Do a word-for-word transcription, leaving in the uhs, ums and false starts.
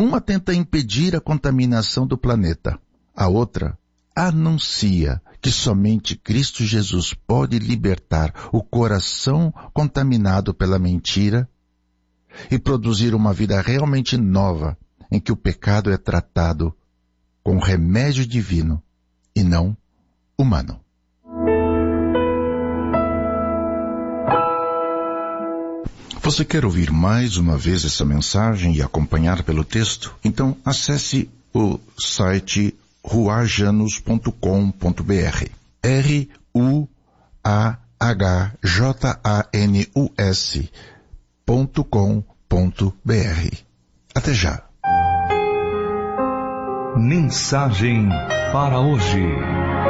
Uma tenta impedir a contaminação do planeta. A outra anuncia que somente Cristo Jesus pode libertar o coração contaminado pela mentira e produzir uma vida realmente nova, em que o pecado é tratado com remédio divino e não humano. Você quer ouvir mais uma vez essa mensagem e acompanhar pelo texto? Então acesse o site ruajanus ponto com ponto b r. R U A H J A N U S ponto com ponto b r. Até já. Mensagem para hoje.